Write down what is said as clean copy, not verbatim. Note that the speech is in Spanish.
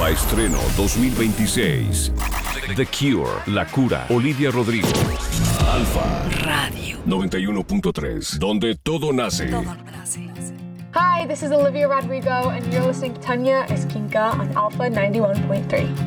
Alfa Estreno 2026. The Cure, La Cura, Olivia Rodrigo. Alfa Radio 91.3, donde todo nace. Hi, this is Olivia Rodrigo, and you're listening to Tanya Esquinca on Alpha 91.3.